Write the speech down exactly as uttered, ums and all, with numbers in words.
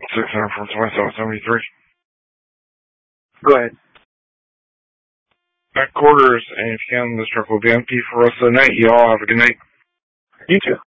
six hundred from twenty-seven seventy-three. Go ahead. Back quarters, and if you can, this truck will be empty for the rest of the night. You all have a good night. You too.